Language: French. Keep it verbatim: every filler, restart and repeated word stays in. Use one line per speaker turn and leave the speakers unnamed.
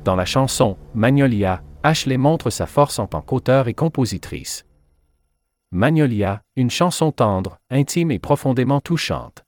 Dans la chanson « Magnolia », Ashley montre sa force en tant qu'auteure et compositrice. Magnolia, une chanson tendre, intime et profondément touchante.